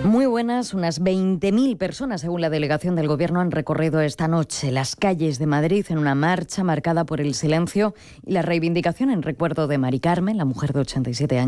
Muy buenas, unas 20.000 personas, según la delegación del Gobierno, han recorrido esta noche las calles de Madrid en una marcha marcada por el silencio y la reivindicación en recuerdo de Mari Carmen, la mujer de 87 años.